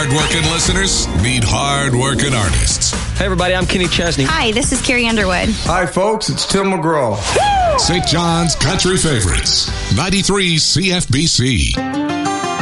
Hard-working listeners need hard-working artists. Hey, everybody, I'm Kenny Chesney. Hi, this is Carrie Underwood. Hi, folks, it's Tim McGraw. St. John's Country Favorites, 93 CFBC.